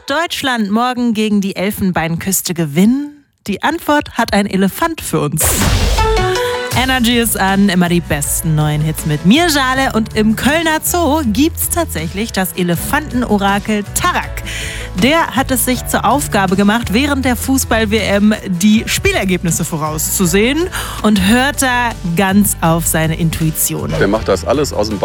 Deutschland morgen gegen die Elfenbeinküste gewinnen? Die Antwort hat ein Elefant für uns. Energy ist an, immer die besten neuen Hits mit mir, Jale. Und im Kölner Zoo gibt's tatsächlich das Elefantenorakel Tarak. Der hat es sich zur Aufgabe gemacht, während der Fußball-WM die Spielergebnisse vorauszusehen und hört da ganz auf seine Intuition. Der macht das alles aus dem